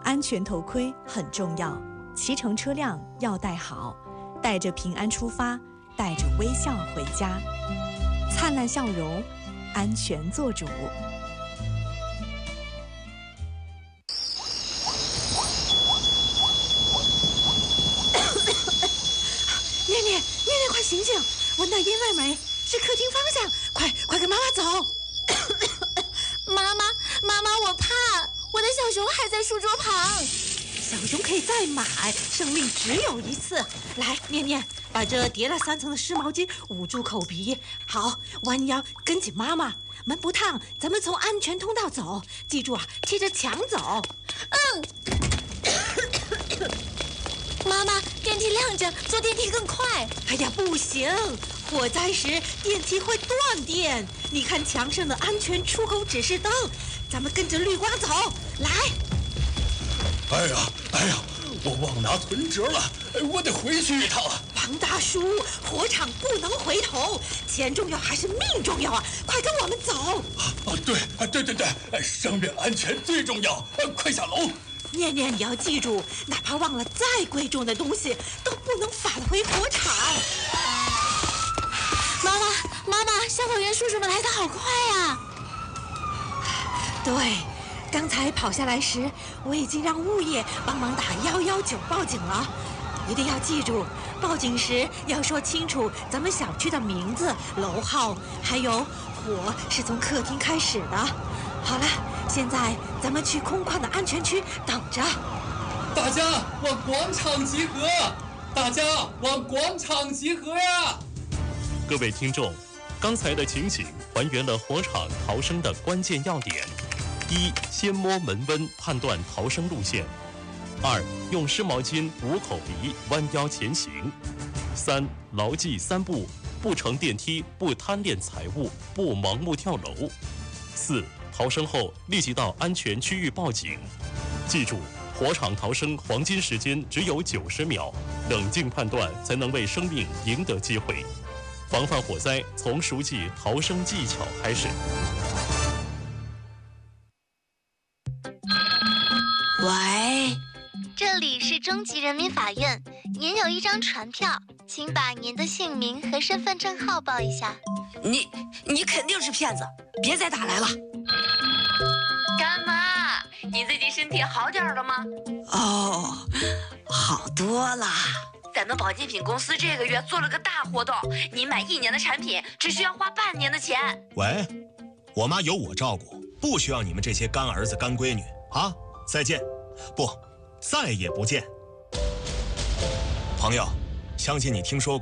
安全头盔很重要，骑乘车辆要戴好，带着平安出发，带着微笑回家，灿烂笑容，安全做主。 念念，快醒醒！闻到烟味没？是客厅方向，快跟妈妈走！ 妈妈，我怕，我的小熊还在书桌旁。 小熊可以再买，生命只有一次。来，念念，把这叠了3层的湿毛巾捂住口鼻，好，弯腰跟紧妈妈。门不烫，咱们从安全通道走，记住啊，贴着墙走。 妈妈，电梯亮着，坐电梯更快。 哎呀，不行，火灾时电梯会断电。你看墙上的安全出口指示灯，咱们跟着绿光走。来。 哎呀，我忘拿存折了，我得回去一趟。 王大叔，火场不能回头，钱重要还是命重要啊？快跟我们走。 对，生命安全最重要。快下楼。 念念，你要记住，哪怕忘了再贵重的东西，都不能返回火场。 妈妈，消防员叔叔们来得好快呀！ 对，刚才跑下来时，我已经让物业帮忙打119报警了。一定要记住，报警时要说清楚咱们小区的名字、楼号，还有火是从客厅开始的。好了，现在咱们去空旷的安全区等着。 大家往广场集合！大家往广场集合呀！ 各位听众，刚才的情景还原了火场逃生的关键要点：一、先摸门温判断逃生路线；二、用湿毛巾捂口鼻，弯腰前行；三、牢记3不：不乘电梯，不贪恋财物，不盲目跳楼；四、逃生后立即到安全区域报警。记住，火场逃生黄金时间只有90秒，冷静判断才能为生命赢得机会。防范火灾，从熟记逃生技巧开始。 喂， 这里是中级人民法院，您有一张传票，请把您的姓名和身份证号报一下。 你肯定是骗子，别再打来了。 干妈，你最近身体好点了吗？ 哦，好多啦。 咱们保健品公司这个月做了个大活动，你买1年的产品只需要花半年的钱。 喂，我妈有我照顾，不需要你们这些干儿子干闺女啊！再见，不，再也不见。朋友，相信你听说过